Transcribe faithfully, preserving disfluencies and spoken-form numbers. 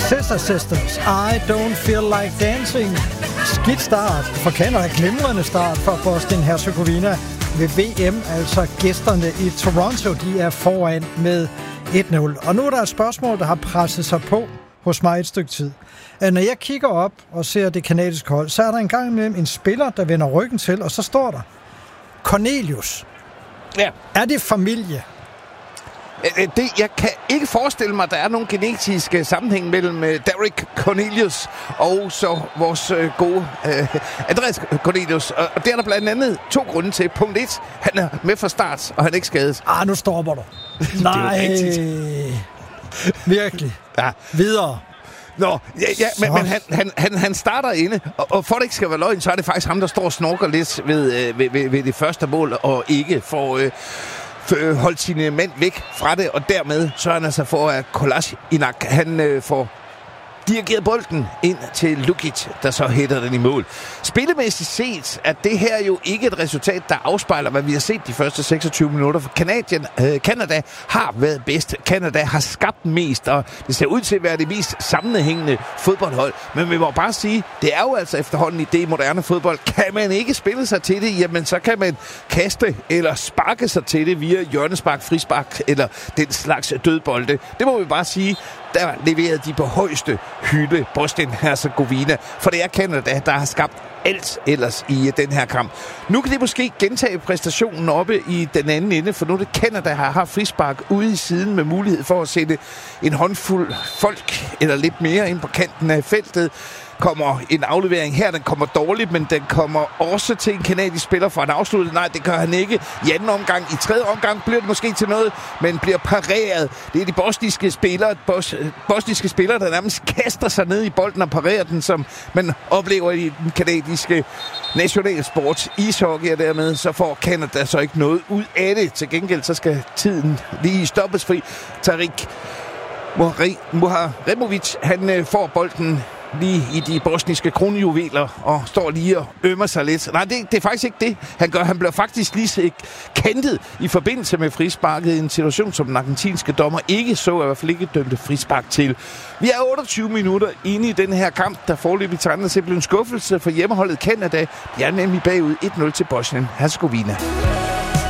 Sister Sisters, I Don't Feel Like Dancing. Skidt start for Canada, glimrende start for Bosnien-Herzegovina ved V M, altså gæsterne i Toronto, de er foran med et nul. Og nu er der et spørgsmål, der har presset sig på hos mig et stykke tid. Når jeg kigger op og ser det kanadiske hold, så er der en gang imellem en spiller, der vender ryggen til, og så står der Cornelius. Ja. Er det familie? Det, jeg kan ikke forestille mig, at der er nogen genetisk sammenhæng mellem Derek Cornelius og så vores gode uh, Andreas Cornelius. Og det er der blandt andet to grunde til. Punkt et, han er med fra start, og han er ikke skadet. Ah, nu stopper du. Nej. Virkelig. Ja. Videre. Nå, ja, ja men, men han, han, han, han starter inde, og, og for det ikke skal være løgn, så er det faktisk ham, der står og snorker lidt ved, ved, ved, ved det første mål, og ikke får øh, holdt sine mænd væk fra det, og dermed så er han altså for, at Kolasinac, han øh, får dirigeret bolden ind til Lukic, der så hætter den i mål. Spillemæssigt set er det her jo ikke et resultat, der afspejler, hvad vi har set de første seksogtyve minutter, for Canadien, øh, Canada har været bedst. Canada har skabt mest, og det ser ud til at være det mest sammenhængende fodboldhold. Men vi må bare sige, det er jo altså efterhånden i det moderne fodbold. Kan man ikke spille sig til det, jamen så kan man kaste eller sparke sig til det via hjørnespark, frispark eller den slags dødbolde. Det må vi bare sige. Der leverede de på højeste hylde Bosnien-Herzegovina, for det er Canada, der har skabt alt ellers i den her kamp. Nu kan de måske gentage præstationen oppe i den anden ende, for nu er det Canada, der har frispark ude i siden med mulighed for at sætte en håndfuld folk eller lidt mere ind på kanten af feltet. Kommer en aflevering her, den kommer dårligt, men den kommer også til en kanadisk spiller for en afslutning. Nej, det gør han ikke. I anden omgang, i tredje omgang bliver det måske til noget, men bliver pareret. Det er de bosniske spillere, bos, bosniske spillere, der nærmest kaster sig ned i bolden og parerer den, som man oplever i den kanadiske nationalsport. Ishockey, og dermed så får Canada så ikke noget ud af det. Til gengæld så skal tiden lige stoppes fri. Tarik Muharemovic, han får bolden lige i de bosniske kronjuveler og står lige og ømmer sig lidt. Nej, det, det er faktisk ikke det, han gør. Han bliver faktisk lige kantet i forbindelse med frisparket i en situation, som den argentinske dommer ikke så, i hvert fald ikke dømte frispark til. Vi er otteogtyve minutter inde i den her kamp, der foreløbig tegner simpelthen en skuffelse for hjemmeholdet Canada. De er nemlig bagud et nul til Bosnien-Herzegovina.